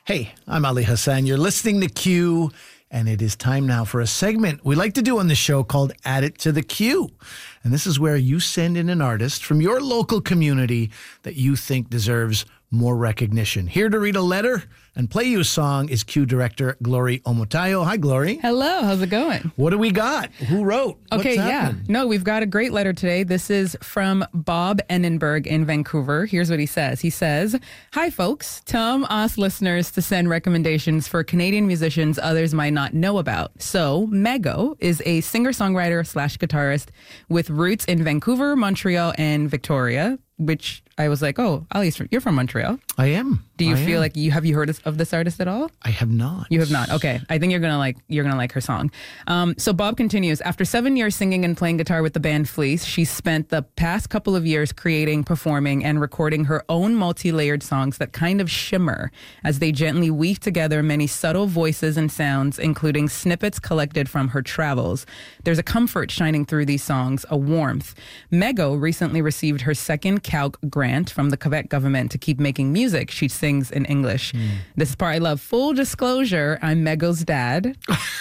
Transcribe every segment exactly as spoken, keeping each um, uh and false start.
Hey, I'm Ali Hassan. You're listening to Q, and it is time now for a segment we like to do on the show called Add It to the Q. And this is where you send in an artist from your local community that you think deserves more recognition. Here to read a letter and play you a song is Q director Glory Omotayo. Hi, Glory. Hello. How's it going? What do we got? Who wrote? Okay, What's yeah. happening? No, we've got a great letter today. This is from Bob Ennenberg in Vancouver. Here's what he says. He says, "Hi, folks. Tom asked listeners to send recommendations for Canadian musicians others might not know about. So, Mego is a singer-songwriter slash guitarist with roots in Vancouver, Montreal, and Victoria," which I was like, oh, Ali, you're from Montreal. I am. Do you I feel am. like you have you heard of this artist at all? I have not. You have not. Okay. I think you're gonna like you're gonna like her song. Um, so Bob continues. After seven years singing and playing guitar with the band Fleece, she spent the past couple of years creating, performing, and recording her own multi-layered songs that kind of shimmer as they gently weave together many subtle voices and sounds, including snippets collected from her travels. There's a comfort shining through these songs, a warmth. Mego recently received her second Calc grant from the Quebec government to keep making music. She sings in English. Mm. This is part I love. Full disclosure, I'm Mego's dad.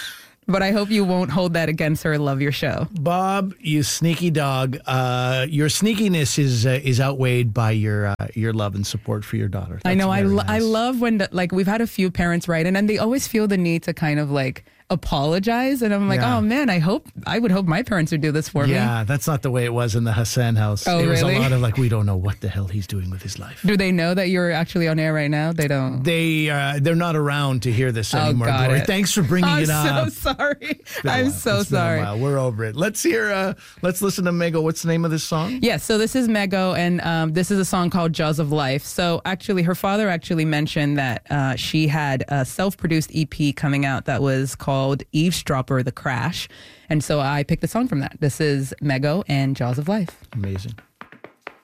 But I hope you won't hold that against her. Love your show. Bob, you sneaky dog. Uh, your sneakiness is uh, is outweighed by your uh, your love and support for your daughter. That's I know. I, lo- nice. I love when, the, like, we've had a few parents write in and they always feel the need to kind of like apologize. And I'm like, Yeah. oh man, I hope, I would hope my parents would do this for me. Yeah, that's not the way it was in the Hassan house. Oh, it was really? a lot of like, we don't know what the hell he's doing with his life. Do they know that you're actually on air right now? They don't. They, uh, they're not around to hear this Oh, anymore, got Glory. it. Thanks for bringing I'm it up. so sorry. It's been a I'm while. so It's been a sorry. while. We're over it. Let's hear, uh, let's listen to Mego. What's the name of this song? Yes, yeah, so this is Mego, and um, this is a song called Jaws of Life. So actually, her father actually mentioned that uh, she had a self-produced E P coming out that was called Eavesdropper, The Crash. And so I picked a song from that. This is Mego and Jaws of Life. Amazing.